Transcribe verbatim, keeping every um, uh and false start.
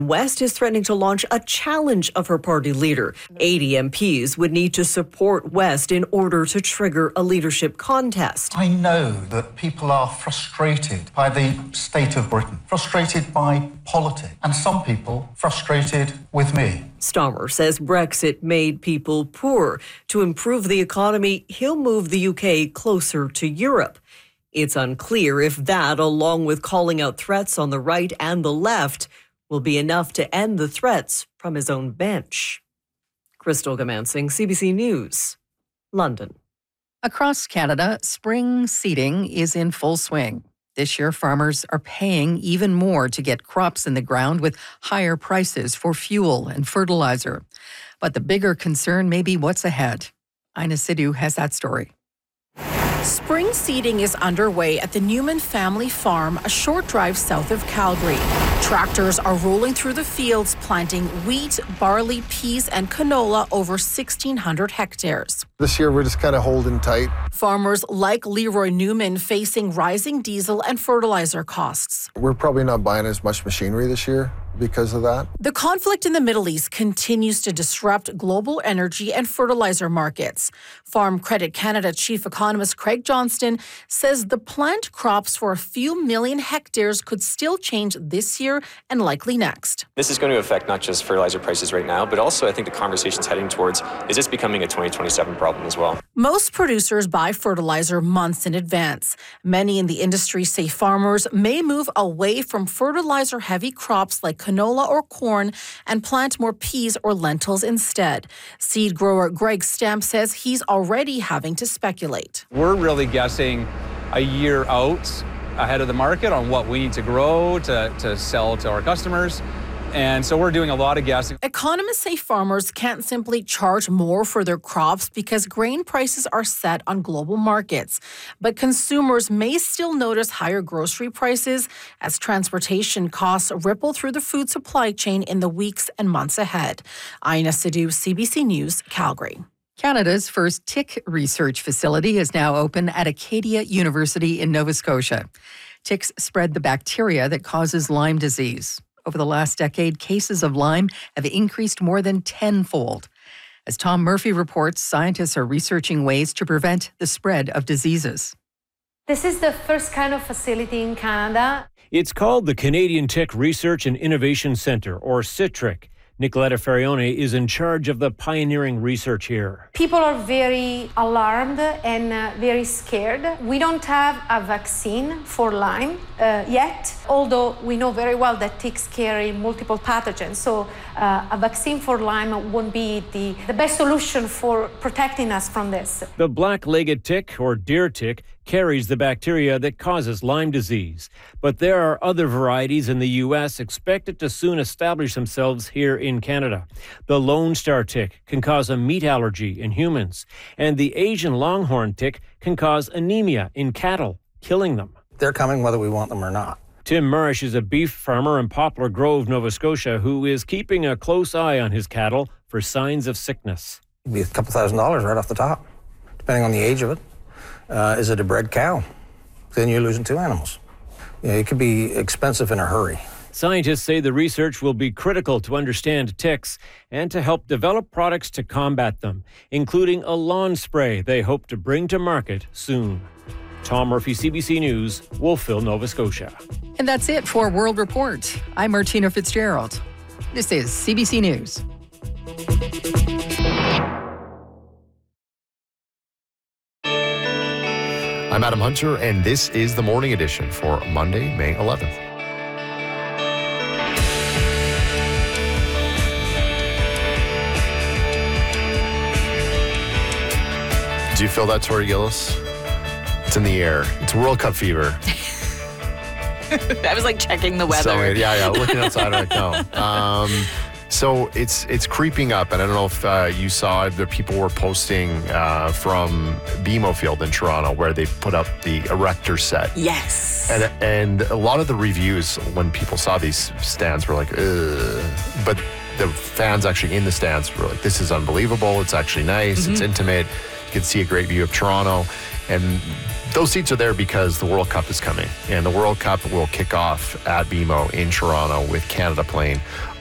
West is threatening to launch a challenge of her party leader. eighty M Ps would need to support West in order to trigger a leadership contest. I know that people are frustrated by the state of Britain, frustrated by politics, and some people frustrated with me. Starmer says Brexit made people poor. To improve the economy, he'll move the U K closer to Europe. It's unclear if that, along with calling out threats on the right and the left, will be enough to end the threats from his own bench. Crystal Gamansing, C B C News, London. Across Canada, spring seeding is in full swing. This year, farmers are paying even more to get crops in the ground with higher prices for fuel and fertilizer. But the bigger concern may be what's ahead. Ina Sidhu has that story. Spring seeding is underway at the Newman family farm, a short drive south of Calgary. Tractors are rolling through the fields, planting wheat, barley, peas, and canola over sixteen hundred hectares. This year, we're just kind of holding tight. Farmers like Leroy Newman facing rising diesel and fertilizer costs. We're probably not buying as much machinery this year because of that. The conflict in the Middle East continues to disrupt global energy and fertilizer markets. Farm Credit Canada chief economist Craig Johnston says the plant crops for a few million hectares could still change this year and likely next. This is going to affect not just fertilizer prices right now, but also I think the conversation's heading towards, is this becoming a twenty twenty-seven problem as well? Most producers buy fertilizer months in advance. Many in the industry say farmers may move away from fertilizer-heavy crops like canola or corn and plant more peas or lentils instead. Seed grower Greg Stamp says he's already having to speculate. We're really guessing a year out ahead of the market on what we need to grow to, to sell to our customers. And so we're doing a lot of guessing. Economists say farmers can't simply charge more for their crops because grain prices are set on global markets. But consumers may still notice higher grocery prices as transportation costs ripple through the food supply chain in the weeks and months ahead. Ina Sidhu, C B C News, Calgary. Canada's first tick research facility is now open at Acadia University in Nova Scotia. Ticks spread the bacteria that causes Lyme disease. Over the last decade, cases of Lyme have increased more than tenfold. As Tom Murphy reports, scientists are researching ways to prevent the spread of diseases. This is the first kind of facility in Canada. It's called the Canadian Tick Research and Innovation Centre, or CITRIC. Nicoletta Ferrione is in charge of the pioneering research here. People are very alarmed and uh, very scared. We don't have a vaccine for Lyme uh, yet, although we know very well that ticks carry multiple pathogens. So uh, a vaccine for Lyme won't be the, the best solution for protecting us from this. The black-legged tick, or deer tick, carries the bacteria that causes Lyme disease. But there are other varieties in the U S expected to soon establish themselves here in Canada. The Lone Star tick can cause a meat allergy in humans, and the Asian longhorn tick can cause anemia in cattle, killing them. They're coming whether we want them or not. Tim Marish is a beef farmer in Poplar Grove, Nova Scotia, who is keeping a close eye on his cattle for signs of sickness. It'd be a couple thousand dollars right off the top, depending on the age of it. Uh, is it a bred cow? Then you're losing two animals. You know, it could be expensive in a hurry. Scientists say the research will be critical to understand ticks and to help develop products to combat them, including a lawn spray they hope to bring to market soon. Tom Murphy, C B C News, Wolfville, Nova Scotia. And that's it for World Report. I'm Martina Fitzgerald. This is C B C News. I'm Adam Hunter, and this is the Morning Edition for Monday, May eleventh. Do you feel that, Tori Gillis? It's in the air. It's World Cup fever. I was like checking the weather. So, yeah, yeah, looking outside right now. Um, So it's it's creeping up, and I don't know if uh, you saw the people were posting uh, from B M O Field in Toronto where they put up the erector set. Yes. And and a lot of the reviews when people saw these stands were like, ugh. But the fans actually in the stands were like, this is unbelievable. It's actually nice. Mm-hmm. It's intimate. You can see a great view of Toronto. And those seats are there because the World Cup is coming. And the World Cup will kick off at B M O in Toronto with Canada playing